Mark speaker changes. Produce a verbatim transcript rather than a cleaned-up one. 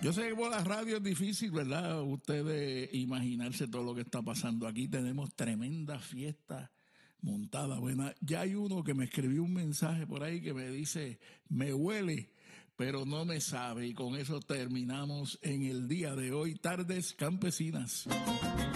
Speaker 1: Yo sé que por la radio es difícil, ¿verdad? Ustedes imaginarse todo lo que está pasando aquí. Tenemos tremenda fiesta montada. Buena. Ya hay uno que me escribió un mensaje por ahí que me dice, me huele, pero no me sabe. Y con eso terminamos en el día de hoy, Tardes Campesinas.